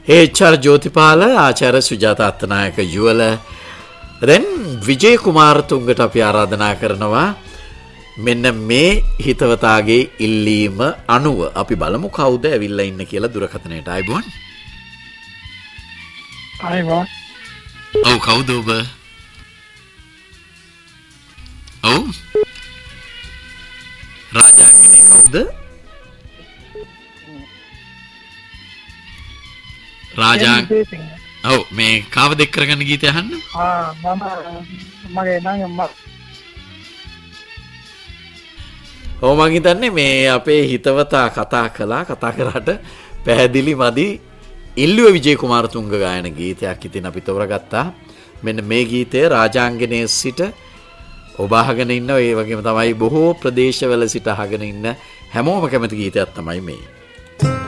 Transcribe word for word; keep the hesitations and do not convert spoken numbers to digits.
ඒච්.ආර්. ජෝතිපාල ආචාර්ය සුජාත අත්තනායක යුවල දැන් විජේ කුමාරතුංගට අපි ආරාධනා කරනවා මෙන්න මේ හිතවතාගේ ඉල්ලීම අනුව අපි බලමු කවුද ඇවිල්ලා ඉන්න කියලා දුරකථනයට. ආයිබෝන්. ආයිබෝන්. ඔව් කවුද ඔබ? ඔව් රාජාංගනේ කවුද? රාජාංග. ඔව් මේ කාවද එක් කරගන්න ගීතය අහන්න? ආ මම මගේ නං මම ඔව් මං හිතන්නේ මේ අපේ හිතවතා කතා කළා කතා කරාට පැහැදිලි මදි ඉල්ලුව විජේ කුමාරතුංග ගායන ගීතයක් ඉතින් අපි තෝරගත්තා. මෙන්න මේ ගීතය රාජාංගනයේ සිට ඔබ අහගෙන ඉන්න ඒ වගේම තමයි බොහෝ ප්‍රදේශවල සිට අහගෙන ඉන්න හැමෝම කැමති ගීතයක් තමයි මේ.